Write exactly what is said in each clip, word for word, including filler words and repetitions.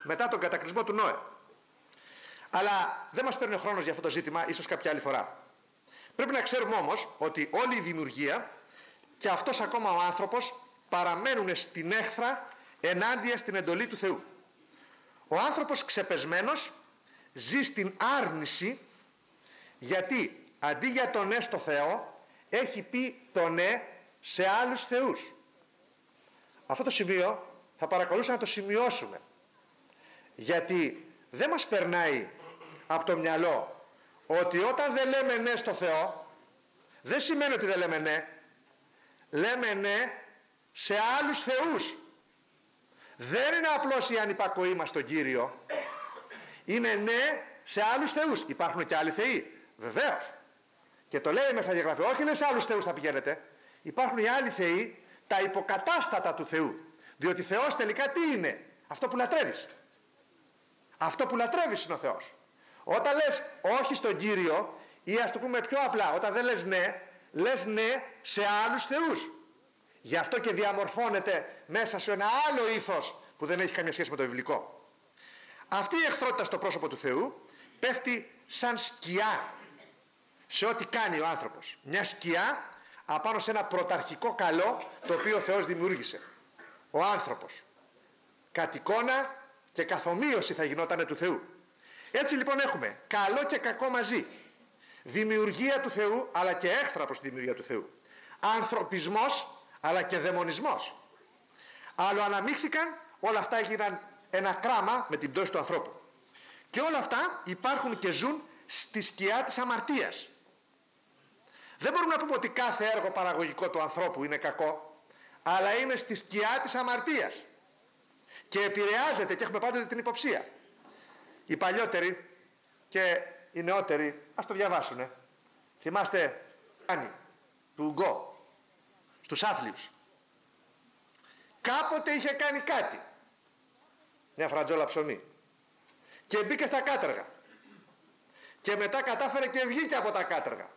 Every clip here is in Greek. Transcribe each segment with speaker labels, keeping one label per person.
Speaker 1: μετά τον κατακλυσμό του Νόε. Αλλά δεν μας παίρνει ο χρόνος για αυτό το ζήτημα, ίσως κάποια άλλη φορά. Πρέπει να ξέρουμε όμως ότι όλη η δημιουργία και αυτός ακόμα ο άνθρωπος παραμένουν στην έχθρα ενάντια στην εντολή του Θεού. Ο άνθρωπος ξεπεσμένος ζει στην άρνηση, γιατί αντί για το ναι στο Θεό έχει πει το ναι σε άλλους θεούς. Αυτό το σημείο θα παρακαλούσα να το σημειώσουμε, γιατί δεν μας περνάει από το μυαλό ότι όταν δεν λέμε ναι στο Θεό, δεν σημαίνει ότι δεν λέμε ναι. Λέμε ναι σε άλλους θεούς. Δεν είναι απλώς η ανυπακοή μας στον Κύριο. Είναι ναι σε άλλους θεούς. Υπάρχουν και άλλοι θεοί, βεβαίως. Και το λέει μέσα στη Γραφή, όχι λέει σε άλλους θεούς θα πηγαίνετε. Υπάρχουν οι άλλοι θεοί, τα υποκατάστατα του Θεού. Διότι Θεός τελικά τι είναι? Αυτό που λατρεύεις. Αυτό που λατρεύεις είναι ο Θεός. Όταν λες όχι στον Κύριο, ή ας το πούμε πιο απλά, όταν δεν λες ναι, λες ναι σε άλλους θεούς. Γι' αυτό και διαμορφώνεται μέσα σου ένα άλλο ήθος που δεν έχει καμία σχέση με το βιβλικό. Αυτή η εχθρότητα στο πρόσωπο του Θεού πέφτει σαν σκιά σε ό,τι κάνει ο άνθρωπος. Μια σκιά απάνω σε ένα πρωταρχικό καλό το οποίο ο Θεός δημιούργησε. Ο άνθρωπος κατ' εικόνα και καθομοίωση θα γινότανε του Θεού. Έτσι λοιπόν έχουμε καλό και κακό μαζί. Δημιουργία του Θεού αλλά και έχθρα προς τη δημιουργία του Θεού. Ανθρωπισμός αλλά και δαιμονισμός. Άλλο αναμίχθηκαν, όλα αυτά έγιναν ένα κράμα με την πτώση του ανθρώπου. Και όλα αυτά υπάρχουν και ζουν στη σκιά της αμαρτίας. Δεν μπορούμε να πούμε ότι κάθε έργο παραγωγικό του ανθρώπου είναι κακό, αλλά είναι στη σκιά της αμαρτίας και επηρεάζεται, και έχουμε πάντοτε την υποψία. Οι παλιότεροι και οι νεότεροι ας το διαβάσουνε. Θυμάστε του Ουγκό στους άθλιους. Κάποτε είχε κάνει κάτι, μια φρατζόλα ψωμί, και μπήκε στα κάτεργα και μετά κατάφερε και βγήκε από τα κάτεργα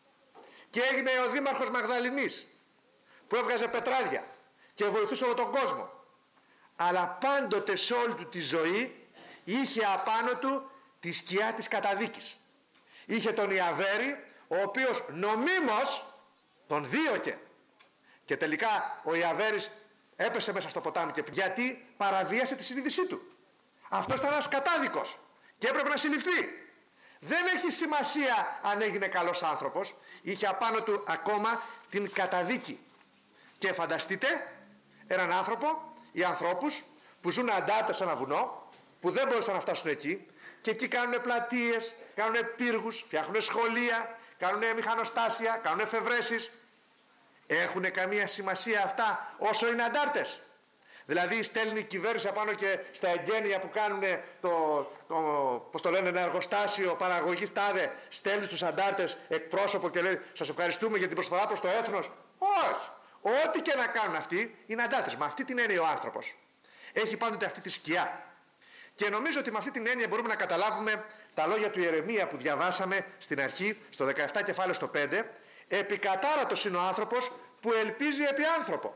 Speaker 1: και έγινε ο δήμαρχος Μαγδαληνής που έβγαζε πετράδια και βοηθούσε όλο τον κόσμο. Αλλά πάντοτε σε όλη του τη ζωή είχε απάνω του τη σκιά της καταδίκης. Είχε τον Ιαβέρη, ο οποίος νομίμως τον δίωκε, και τελικά ο Ιαβέρης έπεσε μέσα στο ποτάμι, και γιατί παραβίασε τη συνείδησή του. Αυτός ήταν ένας κατάδικος και έπρεπε να συλληφθεί. Δεν έχει σημασία αν έγινε καλός άνθρωπος, είχε απάνω του ακόμα την καταδίκη. Και φανταστείτε έναν άνθρωπο ή ανθρώπους που ζουν αντάρτες σε ένα βουνό, που δεν μπορούσαν να φτάσουν εκεί, και εκεί κάνουν πλατείες, κάνουν πύργους, φτιάχνουν σχολεία, κάνουν μηχανοστάσια, κάνουν εφευρέσεις. Έχουν καμία σημασία αυτά όσο είναι αντάρτες? Δηλαδή στέλνει η κυβέρνηση απάνω και στα εγγένεια που κάνουν το, το, πώς το λένε, ένα εργοστάσιο παραγωγής τάδε, στέλνει στους αντάρτες εκπρόσωπο και λέει σας ευχαριστούμε για την προσφορά προς το έθνος. Όχι. Ό,τι και να κάνουν αυτοί είναι αντάρτες. Με αυτή την έννοια ο άνθρωπος έχει πάντοτε αυτή τη σκιά. Και νομίζω ότι με αυτή την έννοια μπορούμε να καταλάβουμε τα λόγια του Ιερεμία που διαβάσαμε στην αρχή, στο δεκαεπτά κεφάλαιο στο πέντε. Επικατάρατος είναι ο άνθρωπος που ελπίζει επί άνθρωπο.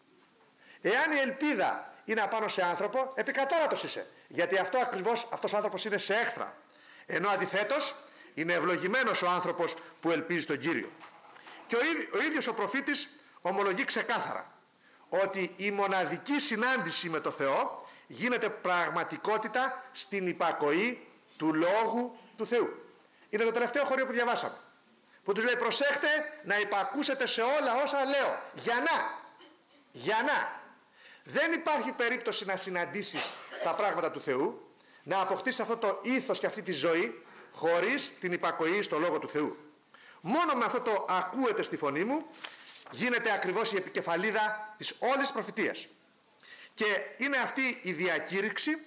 Speaker 1: Εάν η ελπίδα είναι απάνω σε άνθρωπο, επικατάρατος είσαι. Γιατί αυτό ακριβώς, αυτός ο άνθρωπος είναι σε έχθρα. Ενώ αντιθέτως είναι ευλογημένος ο άνθρωπος που ελπίζει στον Κύριο. Και ο, ίδι, ο ίδιος ο προφήτης ομολογεί ξεκάθαρα ότι η μοναδική συνάντηση με το Θεό γίνεται πραγματικότητα στην υπακοή του Λόγου του Θεού. Είναι το τελευταίο χωρίο που διαβάσαμε, που τους λέει προσέχτε να υπακούσετε σε όλα όσα λέω. Για να, για να. Δεν υπάρχει περίπτωση να συναντήσεις τα πράγματα του Θεού, να αποκτήσεις αυτό το ήθος και αυτή τη ζωή χωρίς την υπακοή στο Λόγο του Θεού. Μόνο με αυτό το ακούετε στη φωνή μου γίνεται ακριβώς η επικεφαλίδα της όλης της προφητείας. Και είναι αυτή η διακήρυξη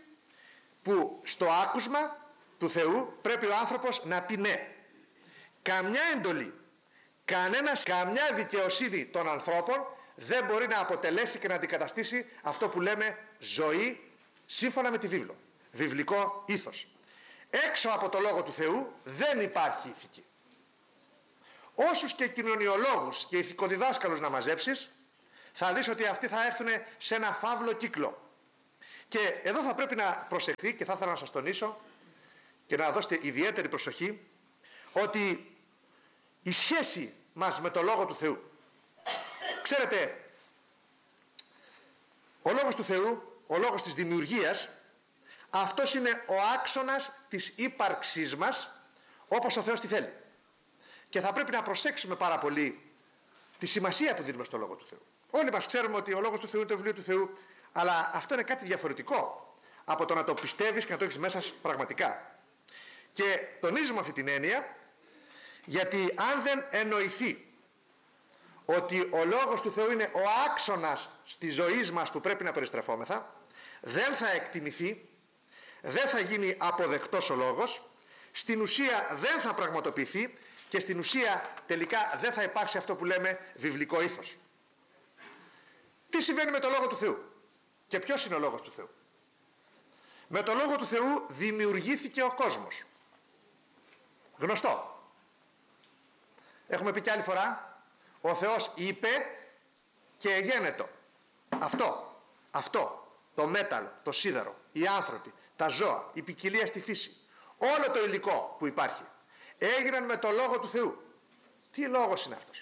Speaker 1: που στο άκουσμα του Θεού πρέπει ο άνθρωπος να πει ναι. Καμιά εντολή, κανένας, καμιά δικαιοσύνη των ανθρώπων δεν μπορεί να αποτελέσει και να αντικαταστήσει αυτό που λέμε ζωή σύμφωνα με τη βίβλο. Βιβλικό ήθος. Έξω από το Λόγο του Θεού δεν υπάρχει ηθική. Όσους και κοινωνιολόγους και ηθικοδιδάσκαλους να μαζέψεις, θα δεις ότι αυτοί θα έρθουν σε ένα φαύλο κύκλο. Και εδώ θα πρέπει να προσεχθεί και θα ήθελα να σας τονίσω και να δώσετε ιδιαίτερη προσοχή ότι η σχέση μας με το Λόγο του Θεού, ξέρετε, ο Λόγος του Θεού, ο Λόγος της δημιουργίας, αυτός είναι ο άξονας της ύπαρξής μας όπως ο Θεός τη θέλει. Και θα πρέπει να προσέξουμε πάρα πολύ τη σημασία που δίνουμε στο Λόγο του Θεού. Όλοι μας ξέρουμε ότι ο Λόγος του Θεού είναι το βιβλίο του Θεού, αλλά αυτό είναι κάτι διαφορετικό από το να το πιστεύεις και να το έχεις μέσα πραγματικά. Και τονίζουμε αυτή την έννοια, γιατί αν δεν εννοηθεί ότι ο Λόγος του Θεού είναι ο άξονας στη ζωή μας που πρέπει να περιστρεφόμεθα, δεν θα εκτιμηθεί, δεν θα γίνει αποδεκτός ο Λόγος, στην ουσία δεν θα πραγματοποιηθεί και στην ουσία τελικά δεν θα υπάρξει αυτό που λέμε βιβλικό ήθος. Τι συμβαίνει με το Λόγο του Θεού και ποιος είναι ο Λόγος του Θεού? Με το Λόγο του Θεού δημιουργήθηκε ο κόσμος. Γνωστό. Έχουμε πει και άλλη φορά, ο Θεός είπε και εγένετο. Αυτό, αυτό, το μέταλλο, το σίδερο, οι άνθρωποι, τα ζώα, η ποικιλία στη φύση, όλο το υλικό που υπάρχει, έγιναν με το Λόγο του Θεού. Τι λόγος είναι αυτός?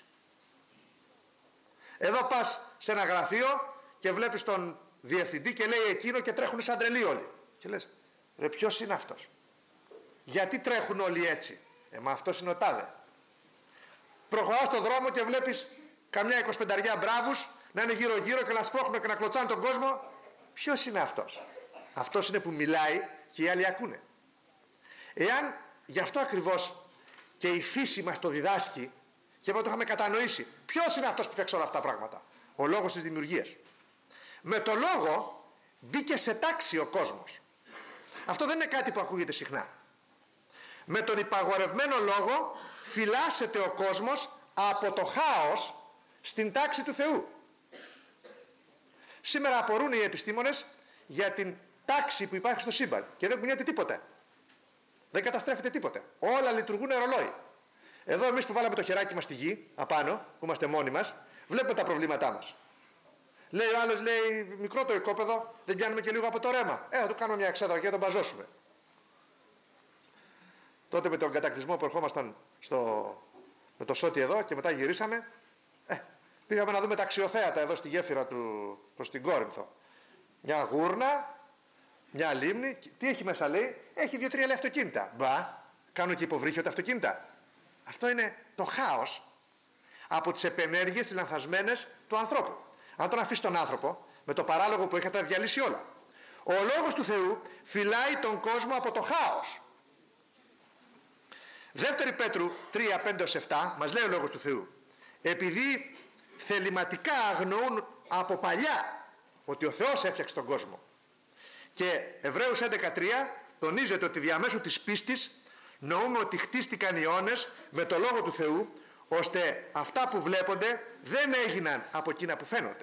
Speaker 1: Εδώ πας σε ένα γραφείο και βλέπεις τον διευθυντή και λέει εκείνο και τρέχουν σαν τρελοί όλοι. Και λες, ρε, ποιος είναι αυτός? Γιατί τρέχουν όλοι έτσι? Ε, μα αυτός είναι ο τάδε. Προχωράς στον δρόμο και βλέπεις καμιά εικοσιπενταριά μπράβους να είναι γύρω γύρω και να σπρώχνουν και να κλωτσάνε τον κόσμο. Ποιος είναι αυτός? Αυτός είναι που μιλάει και οι άλλοι ακούνε. Εάν γι' αυτό ακριβώς και η φύση μας το διδάσκει και εδώ το είχαμε κατανοήσει, ποιος είναι αυτός που φτιάξε όλα αυτά τα πράγματα? Ο Λόγος της δημιουργίας. Με το Λόγο μπήκε σε τάξη ο κόσμος. Αυτό δεν είναι κάτι που ακούγεται συχνά. Με τον υπαγορευμένο Λόγο φυλάσσεται ο κόσμος από το χάος στην τάξη του Θεού. Σήμερα απορούν οι επιστήμονες για την τάξη που υπάρχει στο σύμπαν και δεν κουνιέται τίποτε. Δεν καταστρέφεται τίποτε. Όλα λειτουργούν ρολόι. Εδώ εμείς που βάλαμε το χεράκι μας στη γη, απάνω, που είμαστε μόνοι μας, βλέπουμε τα προβλήματά μας. Λέει ο άλλος, λέει, μικρό το οικόπεδο, δεν πιάνουμε και λίγο από το ρέμα. Ε, θα του κάνουμε μια εξέδρα και θα τον μπαζώσουμε. Τότε με τον κατακλυσμό που ερχόμασταν στο, με το Σώτη εδώ και μετά γυρίσαμε, ε, πήγαμε να δούμε τα αξιοθέατα εδώ στη γέφυρα του προς την Κόρινθο. Μια γούρνα, μια λίμνη, τι έχει μέσα, λέει? Έχει δύο-τρία λέει αυτοκίνητα. Μπα, κάνουν και υποβρύχιο τα αυτοκίνητα. Αυτό είναι το χάος από τις επενέργειες, τις λανθασμένες του ανθρώπου. Αν τον αφήσει τον άνθρωπο με το παράλογο που έχει, θα τα διαλύσει όλα. Ο Λόγος του Θεού φυλάει τον κόσμο από το χάος. Δεύτερη Πέτρου τρία πέντε επτά μας λέει ο Λόγος του Θεού, επειδή θεληματικά αγνοούν από παλιά ότι ο Θεός έφτιαξε τον κόσμο. Και Εβραίους έντεκα τρία τονίζεται ότι διαμέσου της πίστης νοούμε ότι χτίστηκαν οι αιώνες με το Λόγο του Θεού, ώστε αυτά που βλέπονται δεν έγιναν από εκείνα που φαίνονται.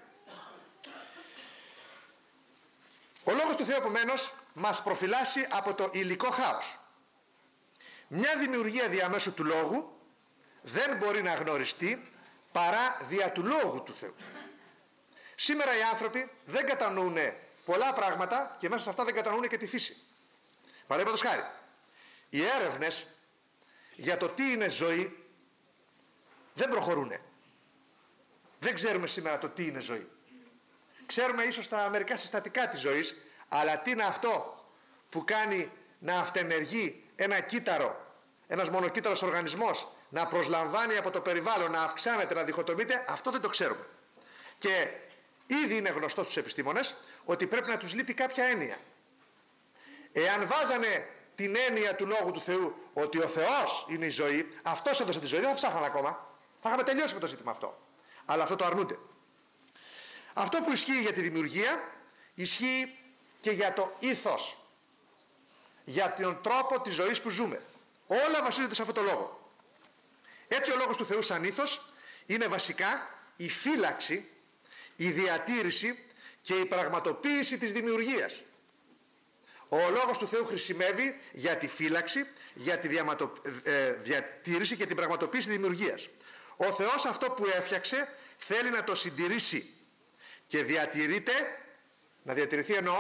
Speaker 1: Ο Λόγος του Θεού επομένως μας προφυλάσσει από το υλικό χάος. Μια δημιουργία διαμέσου του Λόγου δεν μπορεί να γνωριστεί παρά δια του Λόγου του Θεού. Σήμερα οι άνθρωποι δεν κατανοούν πολλά πράγματα και μέσα σε αυτά δεν κατανοούν και τη φύση. Παραδείγματος χάρη, οι έρευνες για το τι είναι ζωή δεν προχωρούν. Δεν ξέρουμε σήμερα το τι είναι ζωή. Ξέρουμε ίσως τα μερικά συστατικά της ζωής, αλλά τι είναι αυτό που κάνει να αυτενεργεί ένα κύτταρο, ένας μονοκύτταρος οργανισμός, να προσλαμβάνει από το περιβάλλον, να αυξάνεται, να διχοτομείται, αυτό δεν το ξέρουμε. Και ήδη είναι γνωστό στους επιστήμονες ότι πρέπει να τους λείπει κάποια έννοια. Εάν βάζανε την έννοια του Λόγου του Θεού ότι ο Θεός είναι η ζωή, αυτός έδωσε τη ζωή, δεν θα ψάχναν ακόμα. Θα είχαμε τελειώσει με το ζήτημα αυτό. Αλλά αυτό το αρνούνται. Αυτό που ισχύει για τη δημιουργία ισχύει και για το ήθος, για τον τρόπο της ζωής που ζούμε. Όλα βασίζονται σε αυτό το λόγο. Έτσι ο Λόγος του Θεού σαν ήθος είναι βασικά η φύλαξη, η διατήρηση και η πραγματοποίηση της δημιουργίας. Ο Λόγος του Θεού χρησιμεύει για τη φύλαξη, για τη διαματο... ε, διατήρηση και την πραγματοποίηση της δημιουργίας. Ο Θεός αυτό που έφτιαξε θέλει να το συντηρήσει και διατηρείται, να διατηρηθεί εννοώ,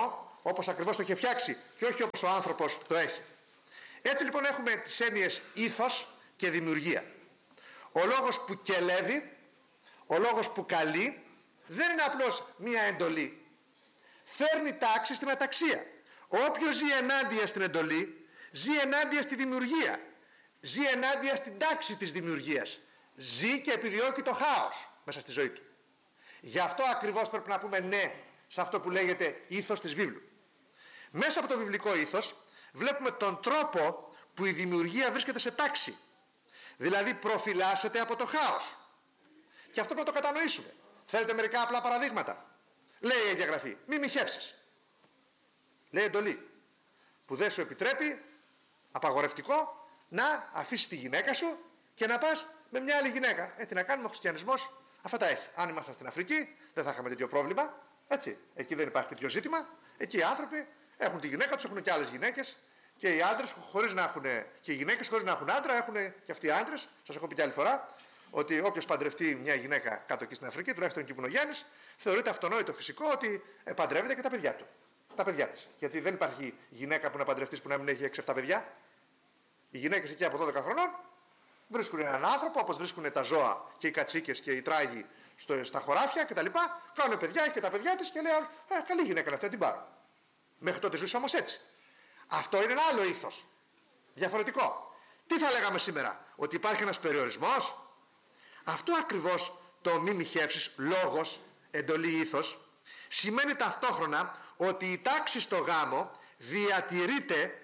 Speaker 1: όπως ακριβώς το είχε φτιάξει και όχι όπως ο άνθρωπος το έχει. Έτσι λοιπόν έχουμε τις έννοιες ήθος και δημιουργία. Ο λόγος που κελεύει, ο λόγος που καλεί, δεν είναι απλώς μία εντολή. Φέρνει τάξη στην αταξία. Όποιος ζει ενάντια στην εντολή, ζει ενάντια στη δημιουργία. Ζει ενάντια στην τάξη της δημιουργίας. Ζει και επιδιώκει το χάος μέσα στη ζωή του. Γι' αυτό ακριβώς πρέπει να πούμε ναι σε αυτό που λέγεται ήθος της βίβλου. Μέσα από το βιβλικό ήθος βλέπουμε τον τρόπο που η δημιουργία βρίσκεται σε τάξη. Δηλαδή προφυλάσσεται από το χάος. Και αυτό πρέπει να το κατανοήσουμε. Θέλετε μερικά απλά παραδείγματα? Λέει η Αγία Γραφή, μη μοιχεύσεις. Λέει εντολή που δεν σου επιτρέπει, απαγορευτικό, να αφήσεις τη γυναίκα σου και να πας με μια άλλη γυναίκα. Ε, τι να κάνουμε, ο χριστιανισμός αυτά τα έχει. Αν ήμασταν στην Αφρική δεν θα είχαμε τέτοιο πρόβλημα. Έτσι. Εκεί δεν υπάρχει τέτοιο ζήτημα. Εκεί οι άνθρωποι έχουν τη γυναίκα τους, έχουν και άλλες γυναίκες. Και οι άντρες, χωρίς να έχουν, και οι γυναίκες χωρίς να έχουν άντρα, έχουν και αυτοί οι άντρες. Σας έχω πει και άλλη φορά ότι όποιος παντρευτεί μια γυναίκα κάτω εκεί στην Αφρική, τουλάχιστον εκεί που είναι ο Γιάννης, θεωρείται αυτονόητο φυσικό ότι παντρεύεται και τα παιδιά του. Τα παιδιά της. Γιατί δεν υπάρχει γυναίκα που να παντρευτείς που να μην έχει έξι εφτά παιδιά. Οι γυναίκες εκεί από δώδεκα χρονών βρίσκουν έναν άνθρωπο, όπως βρίσκουν τα ζώα και οι κατσίκες και οι τράγοι στο, στα χωράφια κτλ. Κάνουν παιδιά, έχει και τα παιδιά της και λέει: ε, καλή γυναίκα είναι αυτή, την πάρω. Μέχρι τότε ζούσε όμως έτσι. Αυτό είναι ένα άλλο ήθος. Διαφορετικό. Τι θα λέγαμε σήμερα, ότι υπάρχει ένας περιορισμός? Αυτό ακριβώς το μη μοιχεύσεις, λόγος, εντολή, ήθος, σημαίνει ταυτόχρονα ότι η τάξη στο γάμο διατηρείται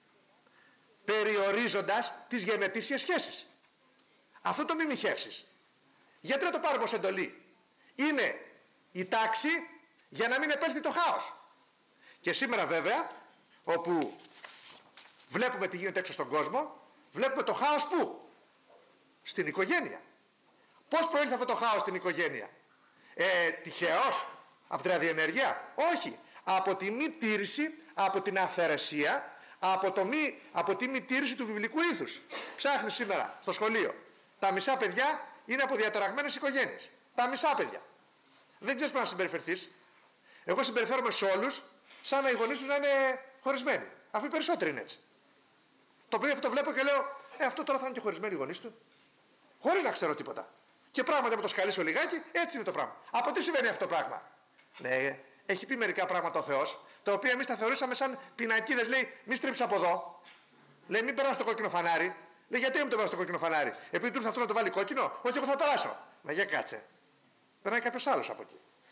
Speaker 1: περιορίζοντας τις γενετήσιες σχέσεις. Αυτό το μη μοιχεύσεις. Γιατί να το πάρουμε ως εντολή? Είναι η τάξη για να μην επέλθει το χάος. Και σήμερα βέβαια, όπου βλέπουμε τι γίνεται έξω στον κόσμο, βλέπουμε το χάος πού? Στην οικογένεια. Πώς προήλθε αυτό το χάος στην οικογένεια? Ε, τυχαίως? Από την αδιενέργεια? Όχι. Από τη μη τήρηση, από την αυθαιρεσία, από, το μη, από τη μη τήρηση του βιβλικού ήθους. Ψάχνεις σήμερα στο σχολείο. Τα μισά παιδιά είναι από διαταραγμένες οικογένειες. Τα μισά παιδιά. Δεν ξέρεις πώς να συμπεριφερθείς. Εγώ συμπεριφέρομαι σε όλους σαν να οι γονείς τους να είναι χωρισμένοι. Αφού οι περισσότεροι είναι έτσι. Το παιδί αυτό το βλέπω και λέω: Ε, αυτό τώρα θα είναι και χωρισμένοι οι γονείς του. Χωρίς να ξέρω τίποτα. Και πράγματι, από το σκαλίσω λιγάκι, έτσι είναι το πράγμα. Από τι συμβαίνει αυτό το πράγμα? Ναι, έχει πει μερικά πράγματα ο Θεός, τα οποία εμείς τα θεωρήσαμε σαν πινακίδες. Λέει: μη στρίψεις από εδώ. Λέει: μην περάσει το κόκκινο φανάρι. Λέει: γιατί δεν το περάσει το κόκκινο φανάρι? Επειδή του ήρθε αυτό να το βάλει κόκκινο? Όχι, εγώ θα περάσω. Μα για κάτσε. Περνάει κάποιος άλλος από εκεί.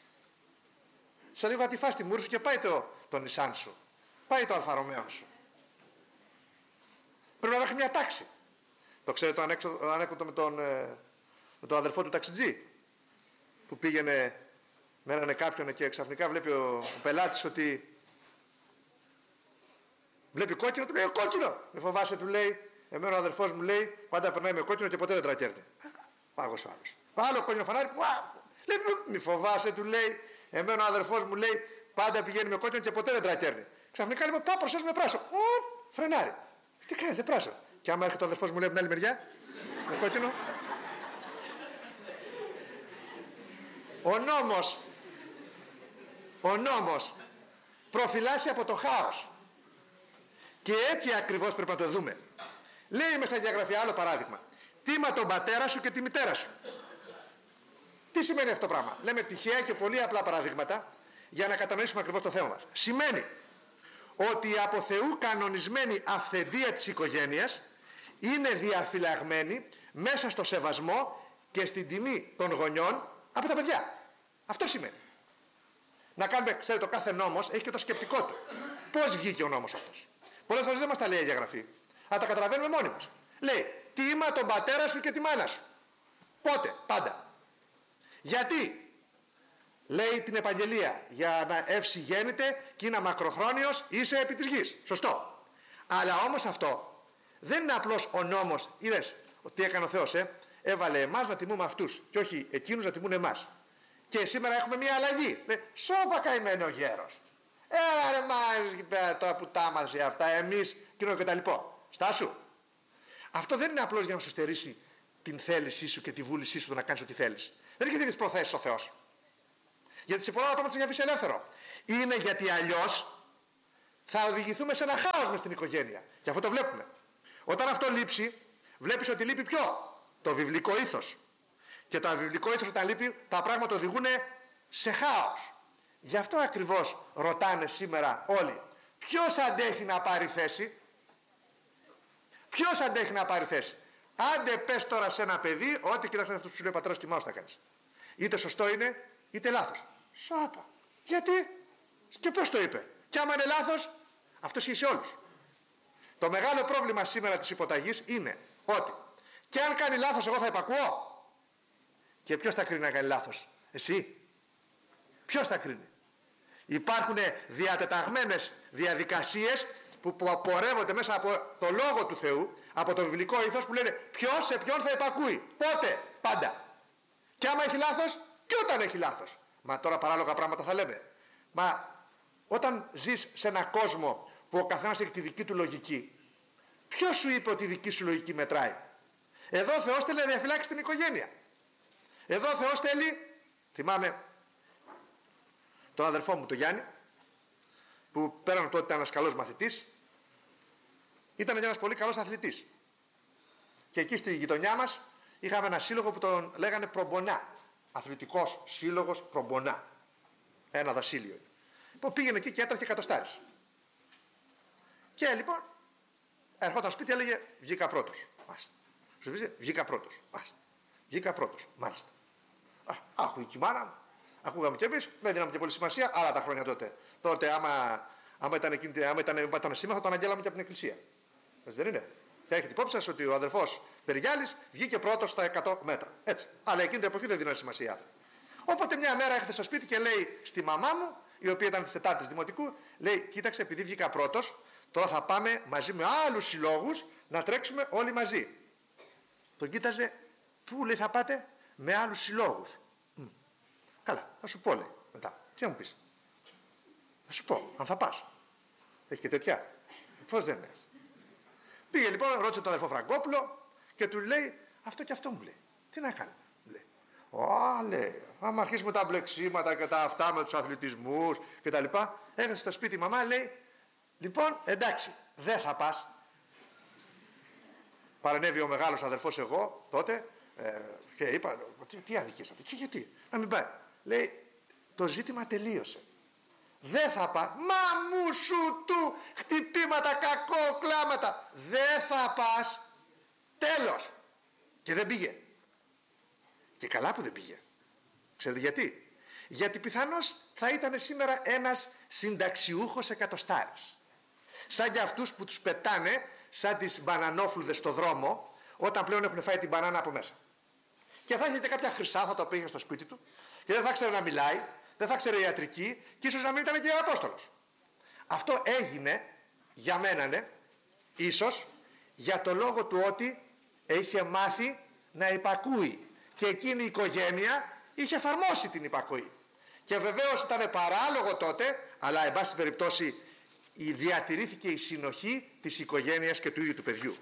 Speaker 1: Σε λίγο θα τη φας τη μούρη σου και πάει το, το νισάν σου. Πάει το αλφαρομέον σου. Πρέπει να έχει μια τάξη. Το ξέρετε το ανέκδοτο με τον, με τον αδερφό του ταξιτζή, που πήγαινε, μένανε κάποιον και ξαφνικά βλέπει ο, ο πελάτης ότι βλέπει κόκκινο, του λέει: κόκκινο! Με φοβάσαι, του λέει. Εμένα ο αδερφός μου λέει: πάντα περνάει με κόκκινο και ποτέ δεν τρακέρνει. Πάγος ο άλλος. Άλλο κόκκινο φανάρι. Λέει: μη φοβάσαι, του λέει. Εμένα ο αδερφός μου λέει: πάντα πηγαίνει με κόκκινο και ποτέ δεν τρακέρνει. Ξαφνικά λέει: πάω προσθέσουμε πράσο. Φρενάρι. Τι κάνετε, πράσο? Και άμα έρχεται ο αδερφός μου λέει από την άλλη μεριά, με κόκκινο. Ο νόμος, ο νόμος προφυλάσσει από το χάος. Και έτσι ακριβώς πρέπει να το δούμε. Λέει μέσα στη Γραφή άλλο παράδειγμα: τίμα τον πατέρα σου και τη μητέρα σου. Τι σημαίνει αυτό το πράγμα? Λέμε τυχαία και πολύ απλά παραδείγματα για να κατανοήσουμε ακριβώς το θέμα μας. Σημαίνει ότι η από Θεού κανονισμένη αυθεντία της οικογένειας είναι διαφυλαγμένη μέσα στο σεβασμό και στην τιμή των γονιών από τα παιδιά. Αυτό σημαίνει. Να κάνουμε, ξέρετε, το κάθε νόμος έχει και το σκεπτικό του. Πώς βγήκε ο νόμος αυτός? Πολλές φορές δεν μας τα λέει η Αγία Γραφή. Αλλά τα καταλαβαίνουμε μόνοι μας. Λέει: τίμα τον πατέρα σου και τη μάνα σου. Πότε? Πάντα. Γιατί? Λέει την Επαγγελία: για να ευσυγέννητε και είναι μακροχρόνιος είσαι επί της γης. Σωστό. Αλλά όμως αυτό δεν είναι απλώς ο νόμος. Είδες τι έκανε ο Θεός, ε? Έβαλε εμάς να τιμούμε αυτούς και όχι εκείνους να τιμούν εμάς. Και σήμερα έχουμε μια αλλαγή. Λέει: σώπα καημένο γέρος. Έλα ρε μάρες εκεί πέρα τώρα που τα μαζί αυτά, εμείς κοινό και τα λοιπόν. Στάσου. Αυτό δεν είναι απλώς για να σου στερήσει την θέλησή σου και τη βούλησή σου το να κάνεις ό,τι θέλεις. Δεν έχει τέτοιες προθέσεις ο Θεός. Γιατί σε πολλά πράγματα σε έχει αφήσει ελεύθερο. Είναι γιατί αλλιώς θα οδηγηθούμε σε ένα χάος μες στην οικογένεια. Και αυτό το βλέπουμε. Όταν αυτό λείψει, βλέπεις ότι λείπει ποιο? Το βιβλικό ήθος. Και το βιβλικό ήθος όταν λείπει, τα πράγματα οδηγούν σε χάος. Γι' αυτό ακριβώς ρωτάνε σήμερα όλοι, ποιος αντέχει να πάρει θέση? Ποιος αντέχει να πάρει θέση? Άντε πες τώρα σε ένα παιδί ότι κοίταξε αυτό που σου λέει ο πατέρας και μάος θα κάνεις. Είτε σωστό είναι, είτε λάθος. Σάπα. Γιατί? Και ποιος το είπε? Και άμα είναι λάθος, αυτό ισχύει σε όλους. Το μεγάλο πρόβλημα σήμερα της υποταγής είναι ότι και αν κάνει λάθος εγώ θα υπακούω. Και ποιος θα κρίνει να κάνει λάθος? Εσύ? Ποιος θα κρίνει? Υπάρχουν διατεταγμένες διαδικασίες που πορεύονται μέσα από το Λόγο του Θεού, από το βιβλικό ήθος, που λένε ποιος σε ποιον θα υπακούει. Πότε? Πάντα. Και άμα έχει λάθος και όταν έχει λάθος. Μα τώρα παράλογα πράγματα θα λέμε. Μα όταν ζεις σε έναν κόσμο που ο καθένας έχει τη δική του λογική, ποιος σου είπε ότι η δική σου λογική μετράει? Εδώ ο Θεός θέλει να διαφυλάξει την οικογένεια. Εδώ ο Θεός θέλει, θυμάμαι τον αδερφό μου τον Γιάννη, που πέραν τότε ήταν ένας καλός μαθητής, ήταν και ένας πολύ καλός αθλητής. Και εκεί στη γειτονιά μας είχαμε ένα σύλλογο που τον λέγανε Προμπονά. Αθλητικός σύλλογος Προμπονά. Ένα δασίλειο. Που πήγαινε εκεί και έτρεχε εκατοστάρις. Και λοιπόν ερχόταν σπίτι, έλεγε βγήκα πρώτος. Μάλιστα. Σου πει, βγήκα πρώτος. Μάλιστα. Βγήκα πρώτος. Μάλιστα. Α, άκουγε και η μάνα μου. Ακούγαμε κι εμείς. Δεν δίναμε και πολύ σημασία. Άλλα τα χρόνια τότε. Τότε άμα, άμα ήταν, εκείνη, άμα ήταν, ήταν σήμα θα τον αγγέλαμε και από την εκκλησία. Έτσι δεν είναι? Και έχετε υπόψη σας ότι ο αδερφός Περιγιάλης βγήκε πρώτος στα εκατό μέτρα. Έτσι. Αλλά εκείνη την εποχή δεν δίνανε σημασία. Οπότε μια μέρα έρχεται στο σπίτι και λέει στη μαμά μου, η οποία ήταν της Τετάρτης Δημοτικού, λέει: κοίταξε, επειδή βγήκα πρώτος, τώρα θα πάμε μαζί με άλλους συλλόγους να τρέξουμε όλοι μαζί. Τον κοίταζε, πού λέει θα πάτε? Με άλλους συλλόγους. Μ. Καλά, θα σου πω, λέει μετά. Τι θα μου πεις? Θα σου πω, αν θα πας. Έχει και τέτοια. Πώς δεν είναι? Πήγε λοιπόν, ρώτησε τον αδερφό Φραγκόπουλο και του λέει αυτό και αυτό μου λέει. Τι να κάνει? Λέει. Ω, λέει, άμα αρχίσουμε τα μπλεξίματα και τα αυτά με τους αθλητισμούς και τα λοιπά. Έχασε στο σπίτι η μαμά, λέει, λοιπόν, εντάξει, δεν θα πας. Παρενέβη ο μεγάλος αδερφός εγώ τότε ε, και είπα, τι, τι αδικίες αυτή? Και γιατί? Να μην πάει. Λέει, το ζήτημα τελείωσε. Δεν θα πας. Μα μου σου του χτυπήματα, κακό, κλάματα. Δεν θα πας. Τέλος. Και δεν πήγε. Και καλά που δεν πήγε. Ξέρετε γιατί? Γιατί πιθανώς θα ήταν σήμερα ένας συνταξιούχος εκατοστάρης. Σαν για αυτούς που τους πετάνε σαν τις μπανανόφλουδες στο δρόμο όταν πλέον έχουν φάει την μπανάνα από μέσα. Και θα είχε και κάποια χρυσά, θα το πήγε στο σπίτι του και δεν θα ξέρει να μιλάει, δεν θα ξέρει ιατρική και ίσως να μην ήταν και Απόστολος. Αυτό έγινε για μένα, ναι, ίσως για το λόγο του ότι είχε μάθει να υπακούει και εκείνη η οικογένεια είχε εφαρμόσει την υπακούη. Και βεβαίως ήταν παράλογο τότε, αλλά εν πάση περιπτώσει διατηρήθηκε η συνοχή της οικογένειας και του ίδιου του παιδιού.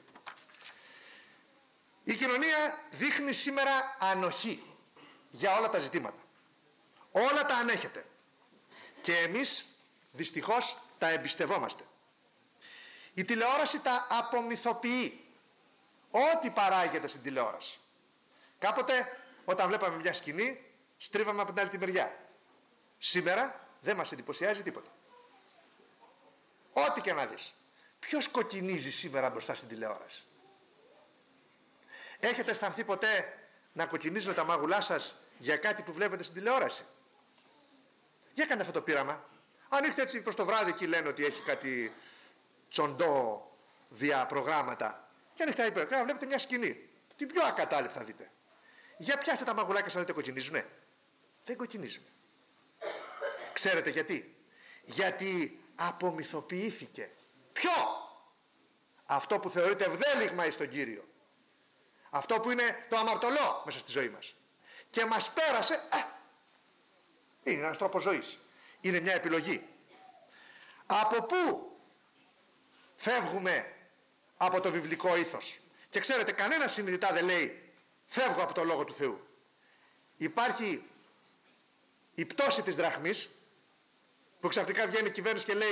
Speaker 1: Η κοινωνία δείχνει σήμερα ανοχή για όλα τα ζητήματα. Όλα τα ανέχεται. Και εμείς δυστυχώς τα εμπιστευόμαστε. Η τηλεόραση τα απομυθοποιεί. Ό,τι παράγεται στην τηλεόραση. Κάποτε όταν βλέπαμε μια σκηνή στρίβαμε από την άλλη τη μεριά. Σήμερα δεν μας εντυπωσιάζει τίποτα. Ό,τι και να δεις. Ποιος κοκκινίζει σήμερα μπροστά στην τηλεόραση? Έχετε αισθανθεί ποτέ να κοκκινίζουν τα μάγουλά σας για κάτι που βλέπετε στην τηλεόραση? Για κάντε αυτό το πείραμα. Ανοίχτε έτσι προς το βράδυ και λένε ότι έχει κάτι τσοντό διαπρογράμματα. Και ανοίχτε υπέρ, και βλέπετε μια σκηνή. Την πιο ακατάλληλη θα δείτε. Για πιάστε τα μαγουλάκια σας, δείτε κοκκινίζουνε? Δεν κοκκινίζουν. Ξέρετε γιατί? Γιατί απομυθοποιήθηκε. Ποιο? Αυτό που θεωρείται ευδέλιγμα εις τον Κύριο. Αυτό που είναι το αμαρτωλό μέσα στη ζωή μας. Και μας πέρασε, ε, είναι ένας τρόπος ζωής. Είναι μια επιλογή. Από πού φεύγουμε από το βιβλικό ήθος? Και ξέρετε, κανένας συνειδητά δεν λέει φεύγω από το Λόγο του Θεού. Υπάρχει η πτώση της δραχμής, που ξαφνικά βγαίνει η κυβέρνηση και λέει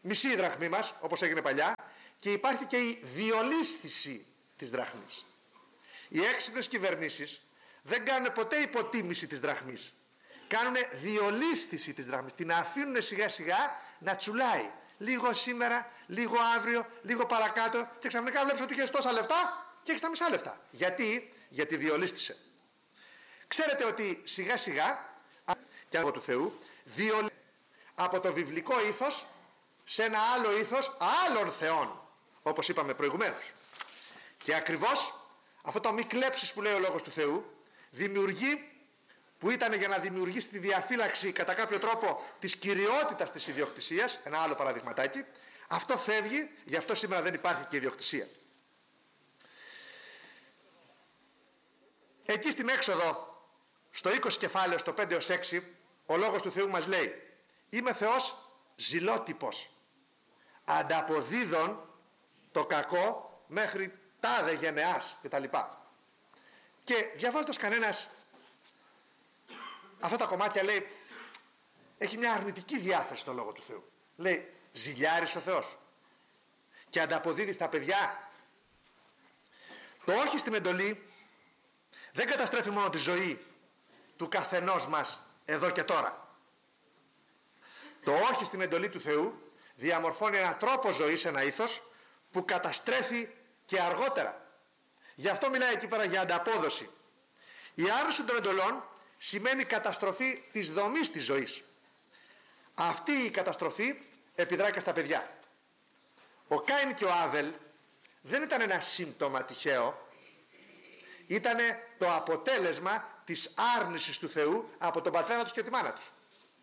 Speaker 1: μισή δραχμή μας, όπως έγινε παλιά, και υπάρχει και η διολίσθηση της δραχμής. Οι έξυπνες κυβερνήσεις δεν κάνουν ποτέ υποτίμηση της δραχμής. Κάνουν διολίσθηση της δραχμής. Την αφήνουν σιγά σιγά να τσουλάει. Λίγο σήμερα, λίγο αύριο, λίγο παρακάτω, και ξαφνικά βλέπεις ότι είχες τόσα λεφτά και έχεις τα μισά λεφτά. Γιατί? Γιατί διολίστησε. Ξέρετε ότι σιγά σιγά, και από του Θεού, διολ... από το βιβλικό ήθος σε ένα άλλο ήθος άλλων θεών, όπως είπαμε προηγουμένως. Και ακριβώς αυτό το μη κλέψεις που λέει ο Λόγος του Θεού δημιουργεί, που ήταν για να δημιουργήσει τη διαφύλαξη κατά κάποιο τρόπο της κυριότητας της ιδιοκτησίας, ένα άλλο παραδειγματάκι, αυτό φεύγει, γι' αυτό σήμερα δεν υπάρχει και ιδιοκτησία. Εκεί στην έξοδο, στο είκοσι κεφάλαιο, στο πέντε έως έξι, ο Λόγος του Θεού μας λέει: είμαι Θεός ζηλότυπος, ανταποδίδων το κακό μέχρι τάδε γενεάς κτλ. Και διαβάζοντας κανένας αυτά τα κομμάτια, λέει, έχει μια αρνητική διάθεση στο Λόγο του Θεού. Λέει, ζηλιάρης ο Θεός και ανταποδίδει στα παιδιά. Το όχι στην εντολή δεν καταστρέφει μόνο τη ζωή του καθενός μας εδώ και τώρα. Το όχι στην εντολή του Θεού διαμορφώνει έναν τρόπο ζωής, ένα ήθος που καταστρέφει και αργότερα. Γι' αυτό μιλάει εκεί πέρα για ανταπόδοση. Η άρνηση των εντολών σημαίνει καταστροφή της δομής της ζωής. Αυτή η καταστροφή επιδρά και στα παιδιά. Ο Κάιν και ο Άβελ δεν ήταν ένα σύμπτωμα τυχαίο, ήταν το αποτέλεσμα της άρνησης του Θεού από τον πατέρα τους και τη μάνα τους.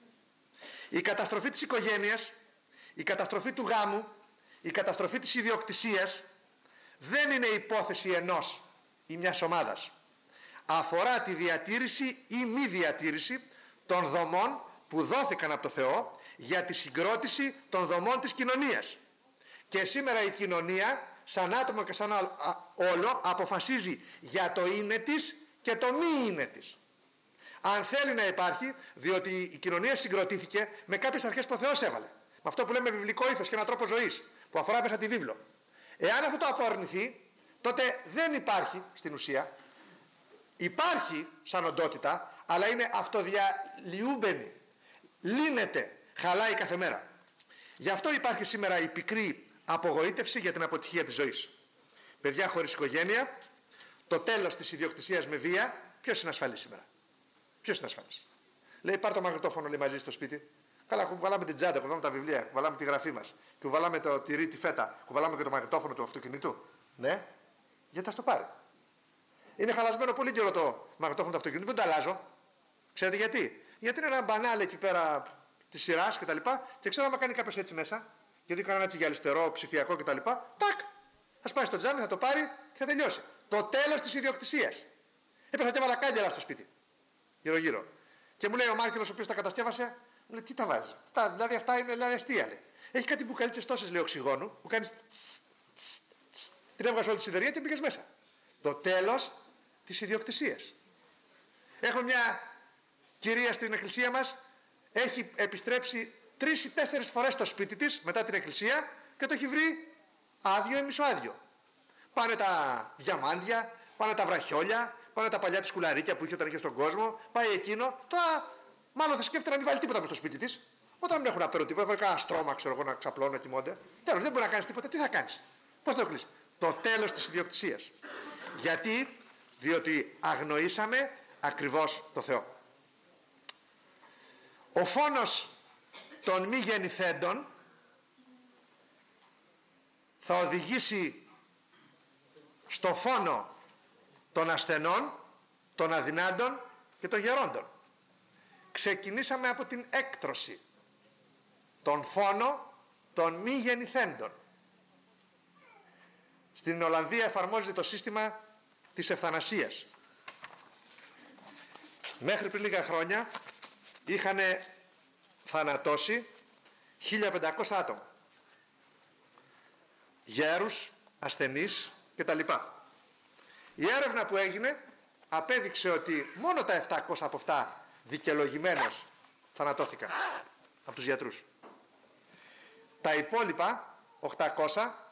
Speaker 1: Η καταστροφή της οικογένειας, η καταστροφή του γάμου, η καταστροφή της ιδιοκτησίας δεν είναι υπόθεση ενός ή μιας ομάδας. Αφορά τη διατήρηση ή μη διατήρηση των δομών που δόθηκαν από το Θεό για τη συγκρότηση των δομών της κοινωνίας. Και σήμερα η κοινωνία σαν άτομο και σαν όλο αποφασίζει για το είναι της και το μη είναι της. Αν θέλει να υπάρχει, διότι η κοινωνία συγκροτήθηκε με κάποιες αρχές που ο Θεός έβαλε. Με αυτό που λέμε βιβλικό ήθος και έναν τρόπο ζωής που αφορά μέσα τη βίβλο. Εάν αυτό το απορρινηθεί, τότε δεν υπάρχει στην ουσία. Υπάρχει σαν οντότητα, αλλά είναι αυτοδιαλυούμπενη. Λύνεται, χαλάει κάθε μέρα. Γι' αυτό υπάρχει σήμερα η πικρή απογοήτευση για την αποτυχία της ζωής. Παιδιά χωρίς οικογένεια, το τέλος της ιδιοκτησίας με βία. Ποιος είναι ασφαλής σήμερα? Ποιος είναι ασφαλής? Λέει, πάρ' το μαγνητόφωνο, λέει, μαζί στο σπίτι. Καλά, κουβαλάμε την τσάντα, κουβαλάμε τα βιβλία, κουβαλάμε τη γραφή μας, κουβαλάμε το τυρί, τη φέτα, κουβαλάμε και το μαγνητόφωνο του αυτοκινητού. Ναι, γιατί θα στο πάρει. Είναι χαλασμένο πολύ καιρό το μαγνητόφωνο του αυτοκινήτου, δεν το αλλάζω. Ξέρετε γιατί? Γιατί είναι ένα μπανάλ εκεί πέρα τη σειρά κτλ. Και, και ξέρω, άμα κάνει κάποιο έτσι μέσα, γιατί έκανα έτσι για αριστερό, ψηφιακό κτλ. Τάκ! Θα πάει στο τζάμι, θα το πάρει και θα τελειώσει. Το τέλος της ιδιοκτησίας. Έπεσα και έβαλα κάγκελα στο σπίτι. Γύρω-γύρω. Και μου λέει ο μάρκετος ο οποίος τα κατασκεύασε, μου λέει, τι τα βάζει? Τα, δηλαδή αυτά είναι δηλαδή αστεία, λέει. Έχει κάτι μπουκαλίτσες τόσες, λέει, οξυγόνου, που κάνει. Την έβγαζε όλη τη σιδερία και πήγες μέσα. Το τέλος της ιδιοκτησίας. Έχουμε μια κυρία στην εκκλησία μας, έχει επιστρέψει τρεις ή τέσσερις φορές στο σπίτι της μετά την εκκλησία και το έχει βρει άδειο ή μισοάδειο. Πάνε τα διαμάντια, πάνε τα βραχιόλια, πάνε τα παλιά της κουλαρίκια που είχε όταν είχε στον κόσμο, πάει εκείνο. Τώρα μάλλον θα σκέφτεται να μην βάλει τίποτα μες στο σπίτι της. Όταν δεν έχουν να παίρνουν τίποτα, θα βάλει κανένα στρώμα, ξέρω εγώ, να ξαπλώνουν, να κοιμώνται. Τέλος, δεν μπορεί να κάνει τίποτα. Τι θα κάνεις? Πώς θα το κλείσει? Το τέλος της ιδιοκτησίας. Γιατί? Διότι αγνοήσαμε ακριβώς το Θεό. Ο φόνος των μη γεννηθέντων θα οδηγήσει στο φόνο των ασθενών, των αδυνάντων και των γερόντων. Ξεκινήσαμε από την έκτρωση, τον φόνο των μη γεννηθέντων. Στην Ολλανδία εφαρμόζεται το σύστημα της ευθανασίας. Μέχρι πριν λίγα χρόνια είχαν θανατώσει χίλια πεντακόσια άτομα. Γέρους, ασθενείς κτλ. Η έρευνα που έγινε απέδειξε ότι μόνο τα επτακόσια από αυτά δικαιολογημένως θανατώθηκαν από τους γιατρούς. Τα υπόλοιπα οκτακόσια